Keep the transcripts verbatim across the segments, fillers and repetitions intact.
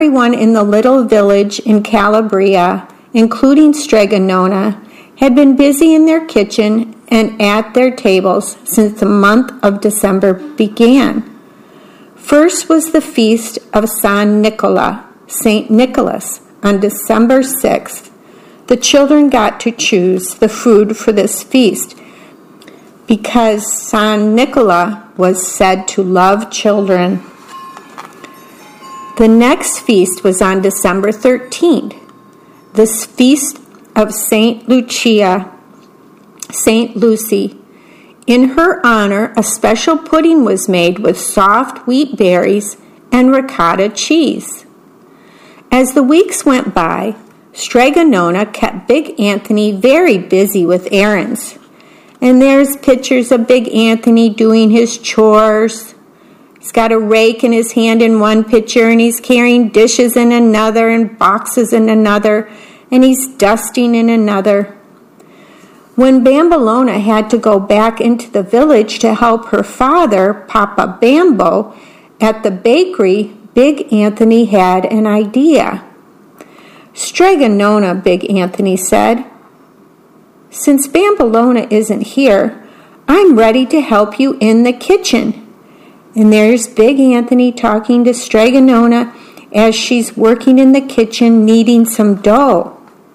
Everyone in the little village in Calabria, including Stregonona, had been busy in their kitchen and at their tables since the month of December began. First was the feast of San Nicola, Saint Nicholas, on December sixth. The children got to choose the food for this feast because San Nicola was said to love children. The next feast was on December thirteenth, this feast of Saint Lucia, Saint Lucy. In her honor, a special pudding was made with soft wheat berries and ricotta cheese. As the weeks went by, Stregonona kept Big Anthony very busy with errands. And there's pictures of Big Anthony doing his chores. He's got a rake in his hand in one picture, and he's carrying dishes in another and boxes in another, and he's dusting in another. When Bambolona had to go back into the village to help her father, Papa Bambo, at the bakery, Big Anthony had an idea. "Stregonona," Big Anthony said, "since Bambolona isn't here, I'm ready to help you in the kitchen." And there's Big Anthony talking to Stregonona as she's working in the kitchen kneading some dough.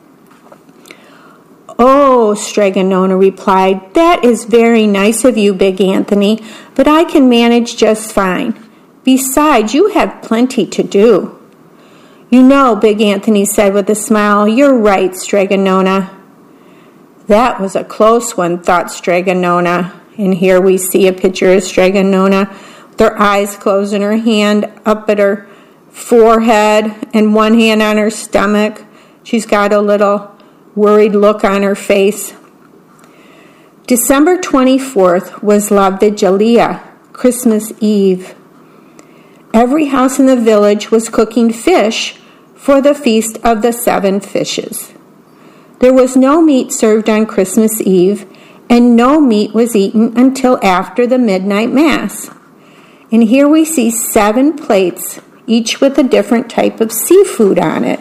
"Oh," Stregonona replied, "that is very nice of you, Big Anthony, but I can manage just fine. Besides, you have plenty to do." "You know," Big Anthony said with a smile, "you're right, Stregonona." That was a close one, thought Stregonona. And here we see a picture of Stregonona with her eyes closed and her hand up at her forehead and one hand on her stomach. She's got a little worried look on her face. December twenty-fourth was La Vigilia, Christmas Eve. Every house in the village was cooking fish for the Feast of the Seven Fishes. There was no meat served on Christmas Eve, and no meat was eaten until after the midnight mass. And here we see seven plates, each with a different type of seafood on it.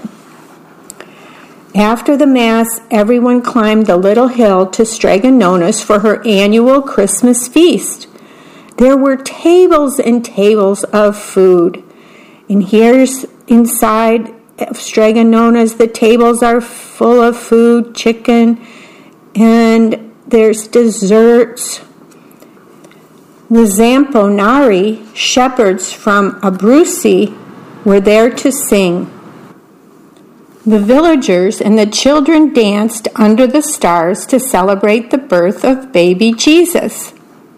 After the mass, everyone climbed the little hill to Stregonona's for her annual Christmas feast. There were tables and tables of food. And here's inside of Stregonona's, the tables are full of food, chicken, and there's desserts. The Zamponari, shepherds from Abruzzi, were there to sing. The villagers and the children danced under the stars to celebrate the birth of baby Jesus.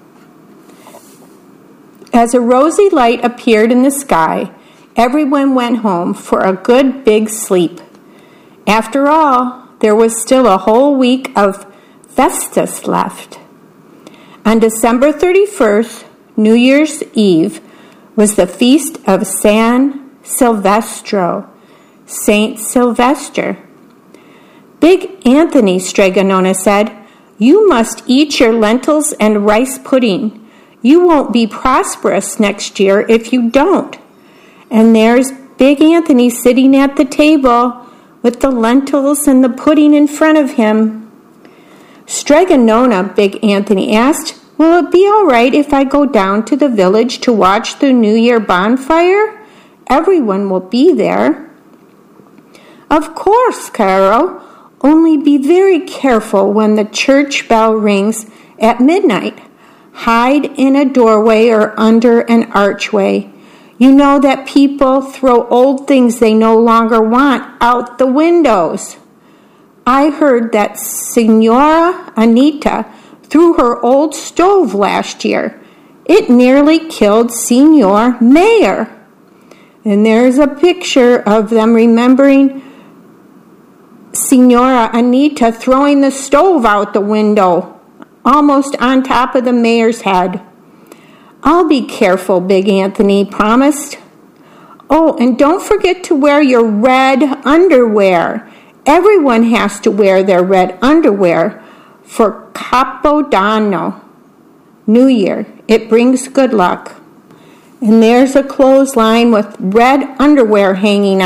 As a rosy light appeared in the sky, everyone went home for a good big sleep. After all, there was still a whole week of Festus left. On December thirty-first, New Year's Eve, was the feast of San Silvestro, Saint Sylvester. "Big Anthony," Stregonona said, "you must eat your lentils and rice pudding. You won't be prosperous next year if you don't." And there's Big Anthony sitting at the table with the lentils and the pudding in front of him. "Stregonona," Big Anthony asked, "will it be all right if I go down to the village to watch the New Year bonfire? Everyone will be there." "Of course, Caro. Only be very careful when the church bell rings at midnight. Hide in a doorway or under an archway. You know that people throw old things they no longer want out the windows. I heard that Signora Anita threw her old stove last year. It nearly killed Signor Mayor." And there's a picture of them remembering Signora Anita throwing the stove out the window, almost on top of the mayor's head. "I'll be careful," Big Anthony promised. "Oh, and don't forget to wear your red underwear. Everyone has to wear their red underwear for Capodanno, New Year. It brings good luck." And there's a clothesline with red underwear hanging